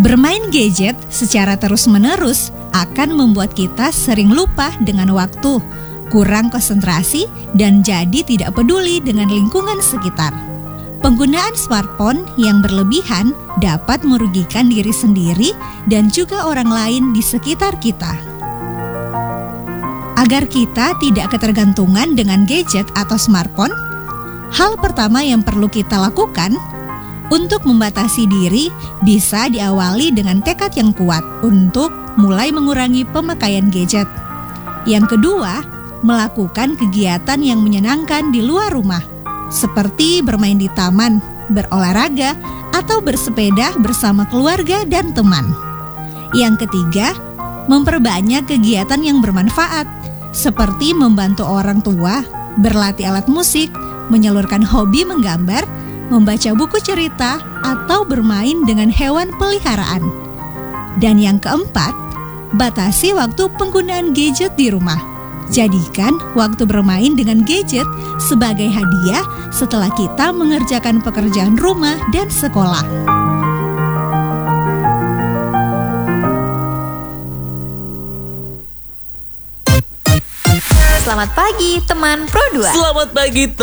Bermain gadget secara terus-menerus akan membuat kita sering lupa dengan waktu, kurang konsentrasi, dan jadi tidak peduli dengan lingkungan sekitar. Penggunaan smartphone yang berlebihan dapat merugikan diri sendiri dan juga orang lain di sekitar kita. Agar kita tidak ketergantungan dengan gadget atau smartphone, hal pertama yang perlu kita lakukan untuk membatasi diri bisa diawali dengan tekad yang kuat untuk mulai mengurangi pemakaian gadget. Yang kedua, melakukan kegiatan yang menyenangkan di luar rumah, seperti bermain di taman, berolahraga, atau bersepeda bersama keluarga dan teman. Yang ketiga, memperbanyak kegiatan yang bermanfaat, seperti membantu orang tua, berlatih alat musik, menyalurkan hobi menggambar, membaca buku cerita, atau bermain dengan hewan peliharaan. Dan yang keempat, batasi waktu penggunaan gadget di rumah. Jadikan waktu bermain dengan gadget sebagai hadiah setelah kita mengerjakan pekerjaan rumah dan sekolah. Selamat pagi teman Pro 2. Selamat pagi